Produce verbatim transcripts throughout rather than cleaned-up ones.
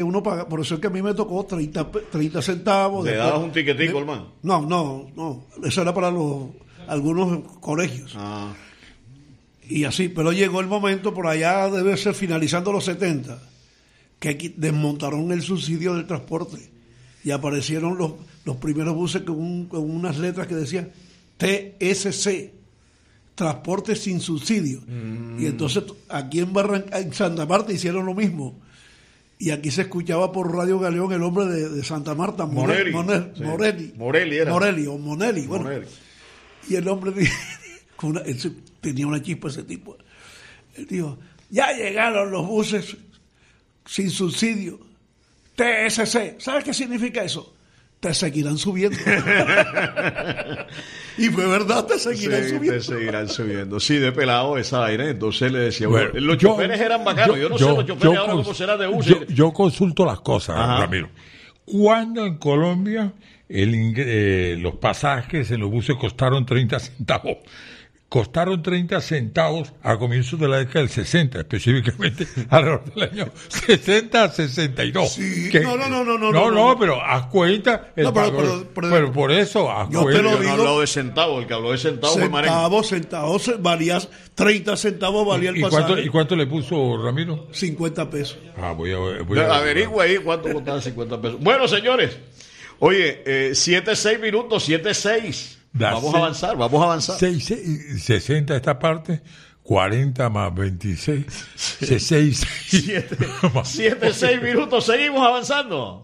Uno paga, por eso es que a mí me tocó treinta, treinta centavos. ¿Le dabas un tiquetico, de, hermano? No, no, no. Eso era para los algunos colegios. Ah. Y así, pero llegó el momento, por allá debe ser finalizando los setenta, que desmontaron el subsidio del transporte y aparecieron los, los primeros buses con, un, con unas letras que decían T S C, transporte sin subsidio. Mm. Y entonces aquí en, Barranca, en Santa Marta hicieron lo mismo. Y aquí se escuchaba por Radio Galeón el hombre de, de Santa Marta, Morelli, Morelli, sí. Morelli, Morelli, era. Morelli o Monelli, bueno. Morelli. Y el hombre con una, él tenía una chispa ese tipo. Él dijo, ya llegaron los buses sin subsidio, T S C. ¿Sabes qué significa eso? Te seguirán subiendo. Y fue verdad, te seguirán sí, subiendo. Te seguirán subiendo. Sí, de pelado esa vaina. Entonces le decía, bueno, bueno, los yo, choferes eran bacanos. Yo, yo no yo, sé los choferes ahora cómo serán de bus. Yo, yo consulto las cosas, Ajá. Ramiro. ¿Cuándo en Colombia el, eh, los pasajes en los buses costaron treinta centavos? Costaron treinta centavos a comienzos de la década del sesenta, específicamente alrededor del año sesenta a sesenta y dos. Sí, que, no, no, no, no, no. No, no, no pero haz cuenta. El no, pero, pago, pero, pero, pero por eso, haz yo cuenta. te lo digo. No habló de centavos, el que habló de centavos fue Marengo. Centavos, centavos, valía treinta centavos valía el ¿Y pasaje. Cuánto, ¿Y cuánto le puso Ramiro? cincuenta pesos. Ah, voy a, voy a averigua ahí cuánto costaba cincuenta pesos. Bueno, señores, oye, eh, siete, seis minutos, siete, seis. Da vamos seis, a avanzar, vamos a avanzar. seis, seis, sesenta esta parte, cuarenta más veintiséis, seis, siete, seis minutos, seguimos avanzando.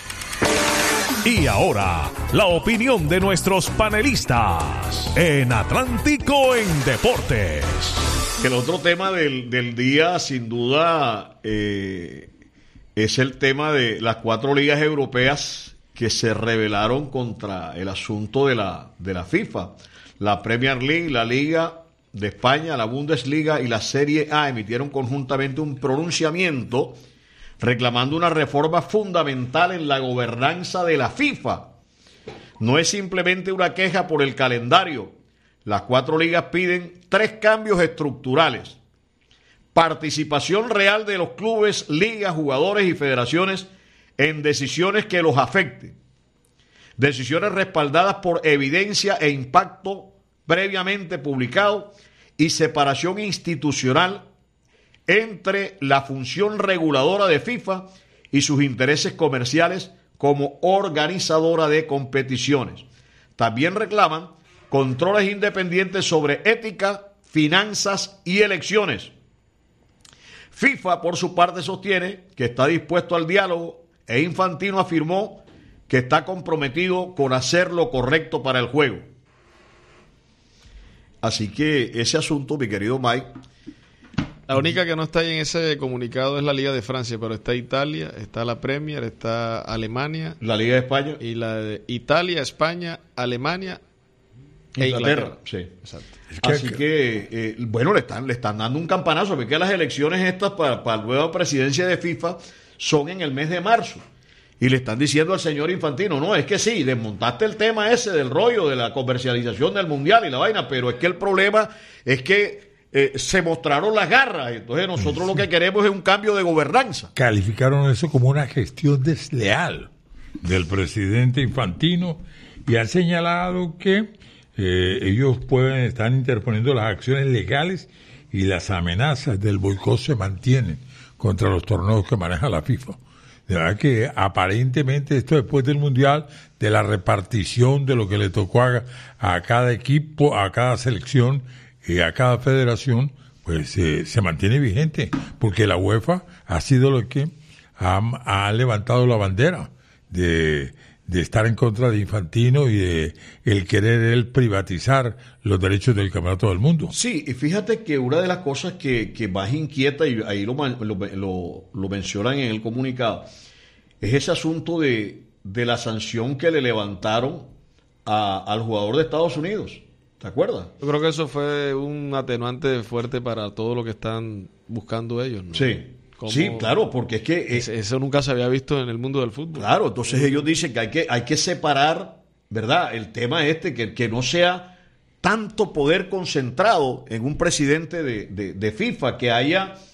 Y ahora, la opinión de nuestros panelistas en Atlántico en Deportes. El otro tema del, del día, sin duda, eh, es el tema de las cuatro ligas europeas que se rebelaron contra el asunto de la, de la FIFA. La Premier League, la Liga de España, la Bundesliga y la Serie A emitieron conjuntamente un pronunciamiento reclamando una reforma fundamental en la gobernanza de la FIFA. No es simplemente una queja por el calendario. Las cuatro ligas piden tres cambios estructurales: participación real de los clubes, ligas, jugadores y federaciones en decisiones que los afecten, decisiones respaldadas por evidencia e impacto previamente publicado, y separación institucional entre la función reguladora de FIFA y sus intereses comerciales como organizadora de competiciones. También reclaman controles independientes sobre ética, finanzas y elecciones. FIFA, por su parte, sostiene que está dispuesto al diálogo, e Infantino afirmó que está comprometido con hacer lo correcto para el juego. Así que ese asunto, mi querido Mike. La única que no está ahí en ese comunicado es la Liga de Francia, pero está Italia, está la Premier, está Alemania. La Liga de España. Y la de Italia, España, Alemania e Inglaterra. Inglaterra. Sí. Exacto. Así que, eh, bueno, le están, le están dando un campanazo, porque las elecciones estas para, para la nueva presidencia de FIFA son en el mes de marzo. Y le están diciendo al señor Infantino, no, es que sí, desmontaste el tema ese del rollo de la comercialización del mundial y la vaina, pero es que el problema es que eh, se mostraron las garras. Entonces nosotros lo que queremos es un cambio de gobernanza. Calificaron eso como una gestión desleal del presidente Infantino y han señalado que eh, ellos pueden estar interponiendo las acciones legales y las amenazas del boicot se mantienen contra los torneos que maneja la FIFA. De verdad que aparentemente esto después del Mundial, de la repartición de lo que le tocó a, a cada equipo, a cada selección y a cada federación, pues eh, se mantiene vigente, porque la UEFA ha sido lo que ha, ha levantado la bandera de, de estar en contra de Infantino y de el querer él privatizar los derechos del campeonato del mundo. Sí, y fíjate que una de las cosas que, que más inquieta, y ahí lo, lo, lo, lo mencionan en el comunicado, es ese asunto de, de la sanción que le levantaron a, al jugador de Estados Unidos. ¿Te acuerdas? Yo creo que eso fue un atenuante fuerte para todo lo que están buscando ellos, ¿no? Sí. Sí, claro, porque es que... Eh, eso nunca se había visto en el mundo del fútbol. Claro, entonces ellos dicen que hay que, hay que separar, ¿verdad?, el tema este, que, que no sea tanto poder concentrado en un presidente de, de, de FIFA, que haya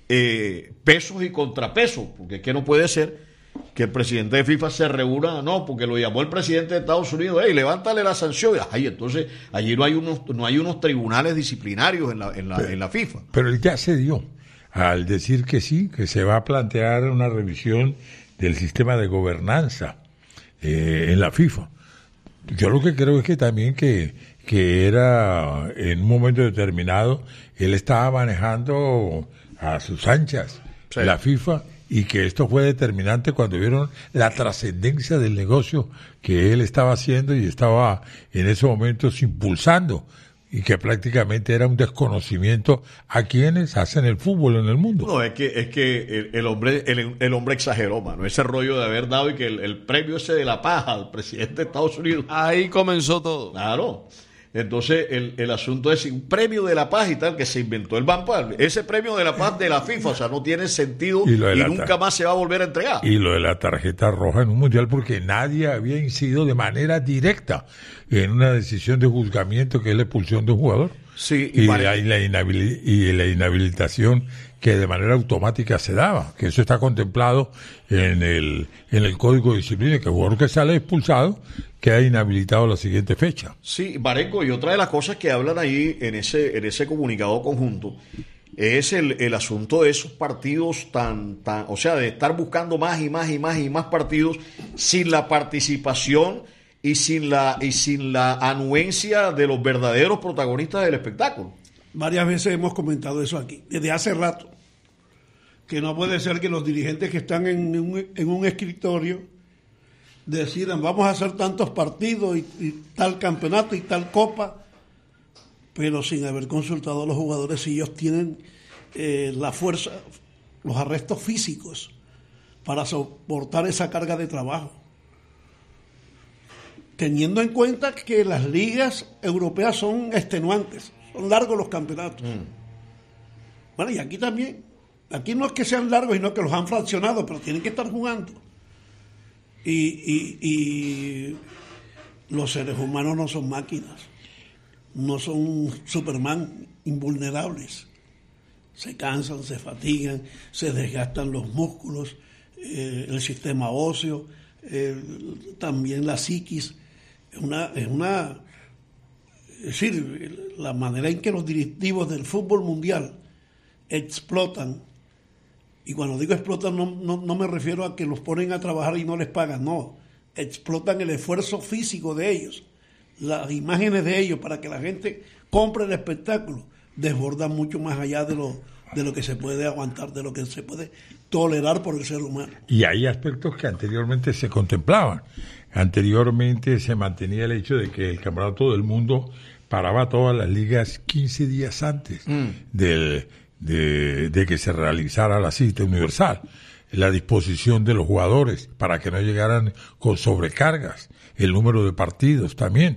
eh, pesos y contrapesos, porque es que no puede ser que el presidente de FIFA se reúna, no, porque lo llamó el presidente de Estados Unidos, hey, levántale la sanción, ay, entonces allí no hay unos, no hay unos tribunales disciplinarios en la, en la, pero, en la FIFA. Pero él ya se dio al decir que sí, que se va a plantear una revisión del sistema de gobernanza eh, en la FIFA. Yo lo que creo es que también que, que era en un momento determinado, él estaba manejando a sus anchas sí. la FIFA, y que esto fue determinante cuando vieron la trascendencia del negocio que él estaba haciendo y estaba en esos momentos impulsando, y que prácticamente era un desconocimiento a quienes hacen el fútbol en el mundo. No, es que es que el, el hombre el, el hombre exageró, mano, ese rollo de haber dado y que el, el premio ese de la paja al presidente de Estados Unidos. Ahí comenzó todo. Claro. Entonces el, el asunto es un premio de la paz y tal que se inventó el Banco. Ese premio de la paz de la FIFA, o sea, no tiene sentido y, y nunca más se va a volver a entregar. Y lo de la tarjeta roja en un mundial, porque nadie había incidido de manera directa en una decisión de juzgamiento que es la expulsión de un jugador. Sí, y, y, la, y, la inhabil, y la inhabilitación que de manera automática se daba, que eso está contemplado en el en el Código de Disciplina, que el jugador que sale expulsado queda inhabilitado a la siguiente fecha. Sí, Barenco, y otra de las cosas que hablan ahí en ese en ese comunicado conjunto es el, el asunto de esos partidos tan, tan, o sea, de estar buscando más y más y más y más partidos sin la participación y sin la y sin la anuencia de los verdaderos protagonistas del espectáculo. Varias veces hemos comentado eso aquí, desde hace rato, que no puede ser que los dirigentes que están en un, en un escritorio decidan vamos a hacer tantos partidos y, y tal campeonato y tal copa, pero sin haber consultado a los jugadores si ellos tienen eh, la fuerza, los arrestos físicos para soportar esa carga de trabajo. Teniendo en cuenta que las ligas europeas son extenuantes, son largos los campeonatos. Mm. Bueno, y aquí también. Aquí no es que sean largos, sino que los han fraccionado, pero tienen que estar jugando. Y, y, y los seres humanos no son máquinas, no son Superman invulnerables. Se cansan, se fatigan, se desgastan los músculos, eh, el sistema óseo, eh, también la psiquis. Es una, es una, es decir, la manera en que los directivos del fútbol mundial explotan, y cuando digo explotan no, no, no me refiero a que los ponen a trabajar y no les pagan, no, explotan el esfuerzo físico de ellos, las imágenes de ellos para que la gente compre el espectáculo, desbordan mucho más allá de lo, de lo que se puede aguantar, de lo que se puede tolerar por el ser humano. Y hay aspectos que anteriormente se contemplaban. Anteriormente se mantenía el hecho de que el Campeonato del Mundo paraba todas las ligas quince días antes mm. del, de, de que se realizara la cita universal. La disposición de los jugadores para que no llegaran con sobrecargas, el número de partidos también.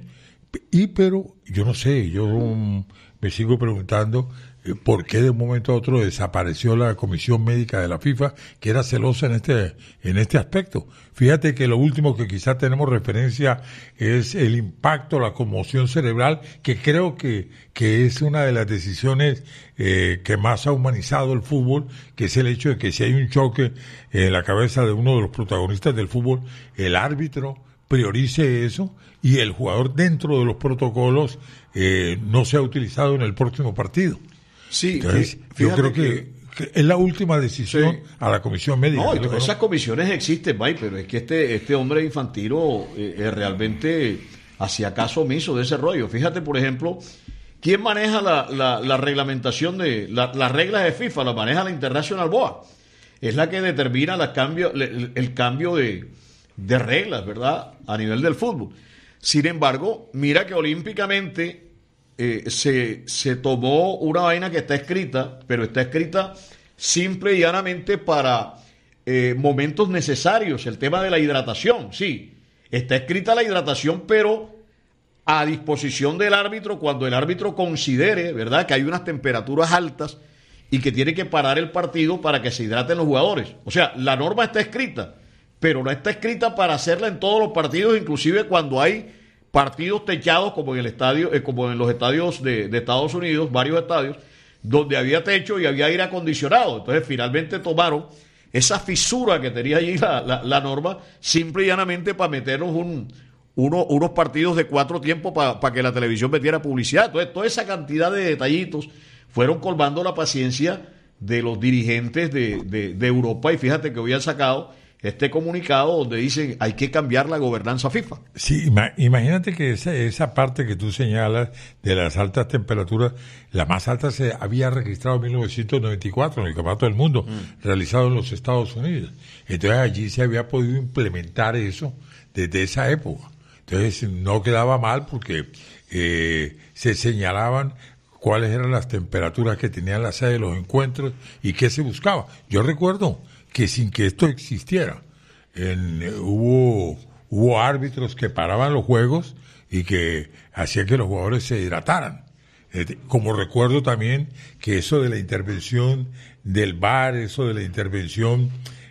Y pero yo no sé, yo um, me sigo preguntando eh, por qué de un momento a otro desapareció la comisión médica de la FIFA, que era celosa en este en este aspecto. Fíjate que lo último que quizás tenemos referencia es el impacto, la conmoción cerebral, que creo que que es una de las decisiones eh, que más ha humanizado el fútbol, que es el hecho de que si hay un choque en la cabeza de uno de los protagonistas del fútbol, el árbitro priorice eso y el jugador dentro de los protocolos eh, no sea utilizado en el próximo partido. Sí, entonces yo creo que, que es la última decisión sí. a la comisión médica. No, esas ¿no? comisiones existen, Mike, pero es que este este hombre Infantino eh, eh, realmente hacía caso omiso de ese rollo. Fíjate, por ejemplo, ¿quién maneja la, la, la reglamentación de la, las reglas de FIFA? La maneja la International Board. Es la que determina la cambio, el, el cambio de, de reglas, ¿verdad? A nivel del fútbol. Sin embargo, mira que olímpicamente eh, se, se tomó una vaina que está escrita, pero está escrita simple y llanamente para eh, momentos necesarios. El tema de la hidratación, sí. Está escrita la hidratación, pero a disposición del árbitro cuando el árbitro considere, ¿verdad?, que hay unas temperaturas altas y que tiene que parar el partido para que se hidraten los jugadores. O sea, la norma está escrita, pero no está escrita para hacerla en todos los partidos, inclusive cuando hay partidos techados como en el estadio, eh, como en los estadios de, de Estados Unidos, varios estadios, donde había techo y había aire acondicionado. Entonces finalmente tomaron esa fisura que tenía allí la, la, la norma, simple y llanamente para meternos un, uno, unos partidos de cuatro tiempos para pa que la televisión metiera publicidad. Entonces toda esa cantidad de detallitos fueron colmando la paciencia de los dirigentes de, de, de Europa, y fíjate que hoy han sacado este comunicado donde dicen hay que cambiar la gobernanza FIFA. Sí, ima- imagínate que esa, esa parte que tú señalas de las altas temperaturas, la más alta se había registrado en mil novecientos noventa y cuatro en el Campeonato del Mundo, mm. realizado en los Estados Unidos. Entonces allí se había podido implementar eso desde esa época. Entonces no quedaba mal porque eh, se señalaban cuáles eran las temperaturas que tenían la sede de los encuentros y qué se buscaba. Yo recuerdo que sin que esto existiera, en, eh, hubo, hubo árbitros que paraban los juegos y que hacían que los jugadores se hidrataran. Eh, como recuerdo también que eso de la intervención del V A R, eso de la intervención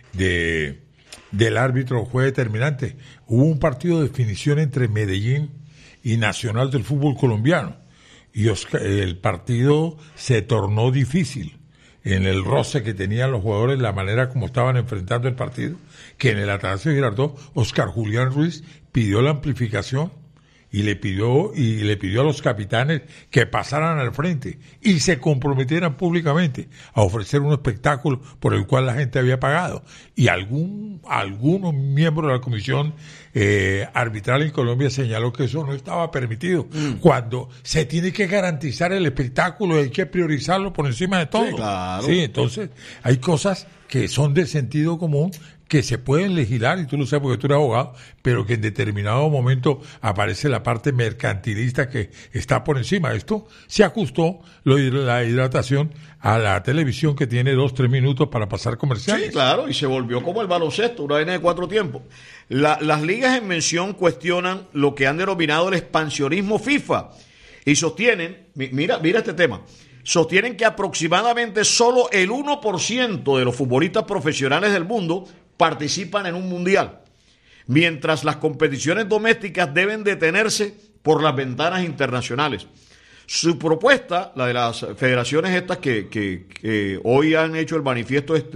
de, del árbitro fue determinante. Hubo un partido de definición entre Medellín y Nacional del fútbol colombiano, y Oscar, el partido se tornó difícil en el roce que tenían los jugadores, la manera como estaban enfrentando el partido, que en el Atanasio Girardot, Oscar Julián Ruiz pidió la amplificación y le pidió y le pidió a los capitanes que pasaran al frente y se comprometieran públicamente a ofrecer un espectáculo por el cual la gente había pagado. Y algún algunos miembros de la comisión eh, arbitral en Colombia señaló que eso no estaba permitido, mm. cuando se tiene que garantizar el espectáculo, hay que priorizarlo por encima de todo. Sí, claro. Sí, entonces hay cosas que son de sentido común, que se pueden legislar, y tú lo sabes porque tú eres abogado, pero que en determinado momento aparece la parte mercantilista que está por encima. Esto se ajustó lo, la hidratación a la televisión, que tiene dos, tres minutos para pasar comerciales. Sí, claro, y se volvió como el baloncesto, una vaina de cuatro tiempos. La, las ligas en mención cuestionan lo que han denominado el expansionismo FIFA y sostienen, mira, mira este tema, sostienen que aproximadamente solo el uno por ciento de los futbolistas profesionales del mundo participan en un mundial, mientras las competiciones domésticas deben detenerse por las ventanas internacionales. Su propuesta, la de las federaciones estas que, que, que hoy han hecho el manifiesto este,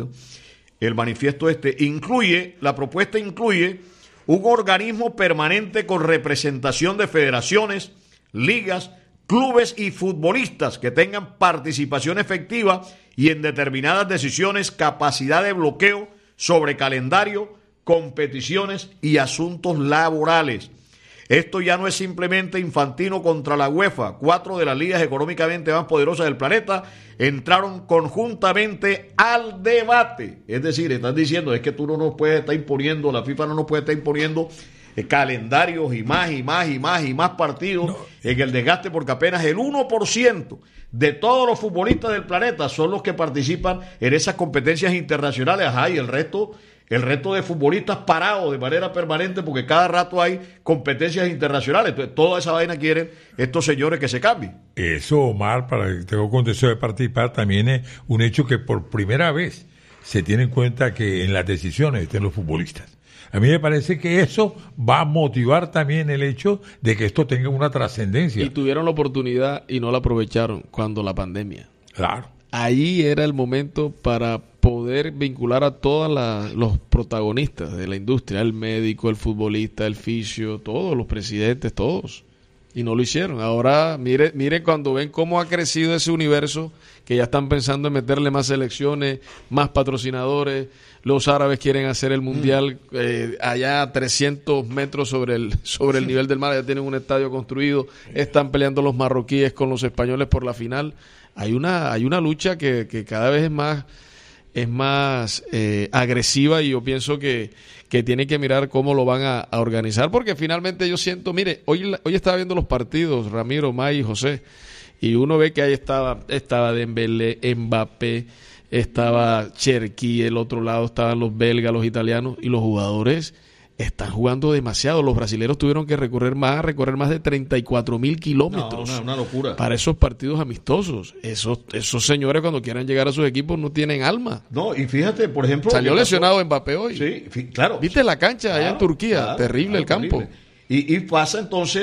el manifiesto este, incluye, la propuesta incluye un organismo permanente con representación de federaciones, ligas, clubes y futbolistas que tengan participación efectiva y en determinadas decisiones capacidad de bloqueo sobre calendario, competiciones y asuntos laborales. Esto ya no es simplemente Infantino contra la UEFA. Cuatro de las ligas económicamente más poderosas del planeta entraron conjuntamente al debate. Es decir, están diciendo, es que tú no nos puedes estar imponiendo, la FIFA no nos puede estar imponiendo eh, calendarios y más y más y más y más partidos no. en el desgaste, porque apenas el uno por ciento de todos los futbolistas del planeta son los que participan en esas competencias internacionales. Ajá, y el resto, el resto de futbolistas parados de manera permanente, porque cada rato hay competencias internacionales. Entonces, toda esa vaina quieren estos señores que se cambien. Eso, Omar, para que tengo contexto de participar, también es un hecho que por primera vez se tiene en cuenta que en las decisiones estén los futbolistas. A mí me parece que eso va a motivar también el hecho de que esto tenga una trascendencia. Y tuvieron la oportunidad y no la aprovecharon cuando la pandemia. Claro. Ahí era el momento para poder vincular a todos los protagonistas de la industria, el médico, el futbolista, el fisio, todos los presidentes, todos. Y no lo hicieron. Ahora, mire, mire cuando ven cómo ha crecido ese universo, que ya están pensando en meterle más selecciones, más patrocinadores. Los árabes quieren hacer el mundial eh, allá a trescientos metros sobre el sobre el nivel del mar. Ya tienen un estadio construido. Están peleando los marroquíes con los españoles por la final. Hay una hay una lucha que, que cada vez es más es más eh, agresiva, y yo pienso que, que tienen que mirar cómo lo van a, a organizar, porque finalmente yo siento, mire, hoy hoy estaba viendo los partidos, Ramiro, May y José, y uno ve que ahí estaba estaba Dembélé, Mbappé, estaba Cherki, el otro lado estaban los belgas, los italianos, y los jugadores están jugando demasiado. Los brasileños tuvieron que recorrer más, recorrer más de treinta y cuatro mil kilómetros. No, una, una locura. Para esos partidos amistosos. Esos, esos señores, cuando quieran llegar a sus equipos, no tienen alma. No, y fíjate, por ejemplo... Salió lesionado Mbappé hoy. Sí, claro. ¿Viste la cancha claro, allá en Turquía? Claro, terrible claro, el campo. terrible. Y, y pasa entonces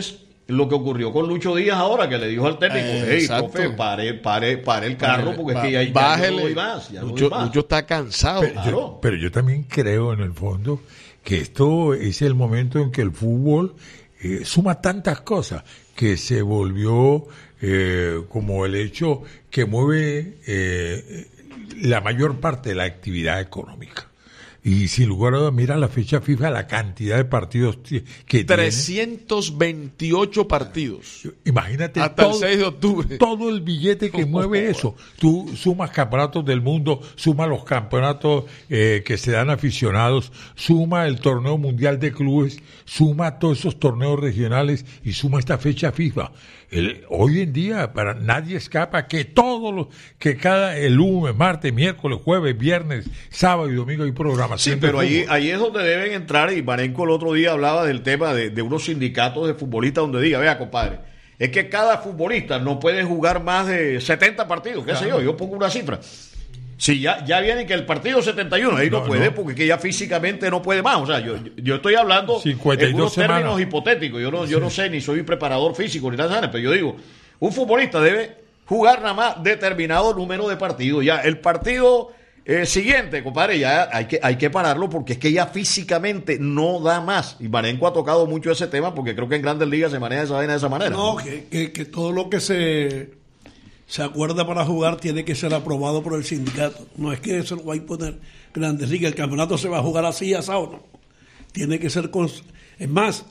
lo que ocurrió con Lucho Díaz ahora, que le dijo al técnico, Eh, hey, exacto. profe, pare, pare, pare el carro, porque es que ya, ya Bájele. no doy más. Ya no Lucho, doy más. Lucho está cansado. Pero, claro. yo, pero yo también creo en el fondo que esto es el momento en que el fútbol eh, suma tantas cosas que se volvió eh, como el hecho que mueve eh, la mayor parte de la actividad económica. Y sin lugar a dudas, mira la fecha FIFA, la cantidad de partidos que tiene. trescientos veintiocho partidos. Imagínate Hasta todo, el seis de octubre. todo el billete que mueve eso. Tú sumas campeonatos del mundo, suma los campeonatos eh, que se dan aficionados, suma el torneo mundial de clubes, suma todos esos torneos regionales y suma esta fecha FIFA. El, hoy en día para nadie escapa que todos los, que cada el lunes, martes, miércoles, jueves, viernes, sábado y domingo hay programación. Sí, pero de allí, fútbol. allí es donde deben entrar, y Marenco el otro día hablaba del tema de, de unos sindicatos de futbolistas donde diga, vea compadre, es que cada futbolista no puede jugar más de setenta partidos, qué sé yo, yo pongo una cifra. Si ya, ya viene que el partido setenta y uno, ahí no, No, puede no. porque que ya físicamente no puede más. O sea, yo, yo estoy hablando cincuenta y en dos unos términos semanas. hipotéticos. Yo no, yo no sé, ni soy preparador físico ni nada, pero yo digo, un futbolista debe jugar nada más determinado número de partidos. Ya el partido eh, siguiente, compadre, ya hay que, hay que pararlo porque es que ya físicamente no da más. Y Marenco ha tocado mucho ese tema porque creo que en Grandes Ligas se maneja esa vaina de esa manera. No, que, que, que todo lo que se, se acuerda para jugar tiene que ser aprobado por el sindicato. No es que eso lo va a imponer Grandes Ligas. El campeonato se va a jugar así, asado, no. Tiene que ser... Cons- es más,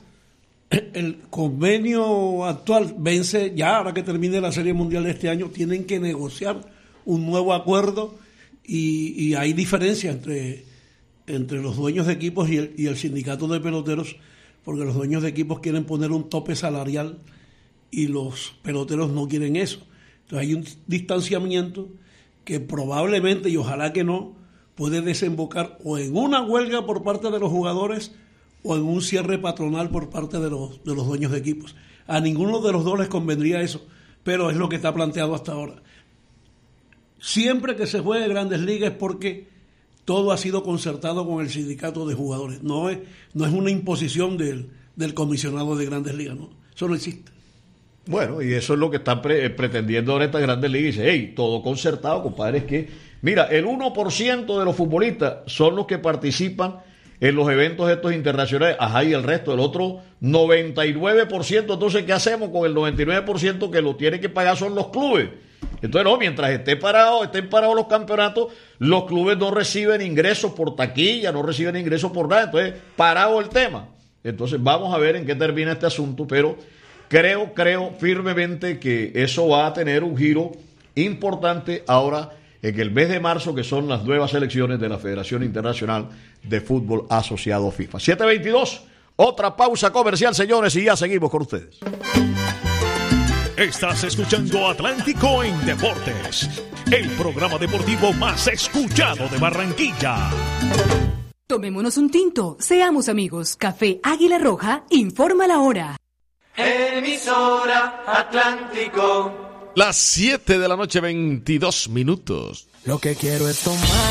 el convenio actual vence ya, ahora que termine la Serie Mundial de este año, tienen que negociar un nuevo acuerdo y, y hay diferencia entre, entre los dueños de equipos y el, y el sindicato de peloteros, porque los dueños de equipos quieren poner un tope salarial y los peloteros no quieren eso. Entonces hay un distanciamiento que probablemente, y ojalá que no, puede desembocar o en una huelga por parte de los jugadores o en un cierre patronal por parte de los, de los dueños de equipos. A ninguno de los dos les convendría eso, pero es lo que está planteado hasta ahora. Siempre que se juegue Grandes Ligas es porque todo ha sido concertado con el sindicato de jugadores. No es, no es una imposición del, del comisionado de Grandes Ligas, no. Eso no existe. Bueno, y eso es lo que están pre- pretendiendo ahora estas Grandes Ligas. Dice, hey, todo concertado, compadre, es que, mira, el uno por ciento de los futbolistas son los que participan en los eventos estos internacionales, ajá, y el resto, del otro noventa y nueve por ciento, entonces, ¿qué hacemos con el noventa y nueve por ciento que lo tienen que pagar son los clubes? Entonces, no, mientras esté parado, estén parados los campeonatos, los clubes no reciben ingresos por taquilla, no reciben ingresos por nada, entonces, parado el tema. Entonces, vamos a ver en qué termina este asunto, pero creo, creo firmemente que eso va a tener un giro importante ahora en el mes de marzo, que son las nuevas elecciones de la Federación Internacional de Fútbol Asociado FIFA. siete veintidós, otra pausa comercial, señores, y ya seguimos con ustedes. Estás escuchando Atlántico en Deportes, el programa deportivo más escuchado de Barranquilla. Tomémonos un tinto, seamos amigos. Café Águila Roja, informa la hora. Emisora Atlántico. Las siete de la noche, veintidós minutos. Lo que quiero es tomar